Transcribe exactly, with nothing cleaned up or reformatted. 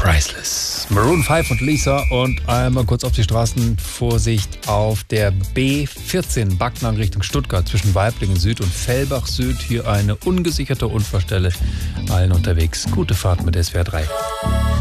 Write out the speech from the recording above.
Priceless. Maroon fünf und Lisa und einmal kurz auf die Straßen. Vorsicht auf der B vierzehn Backnang Richtung Stuttgart zwischen Weiblingen Süd und Fellbach Süd. Hier eine ungesicherte Unfallstelle. Allen unterwegs. Gute Fahrt mit S W R drei.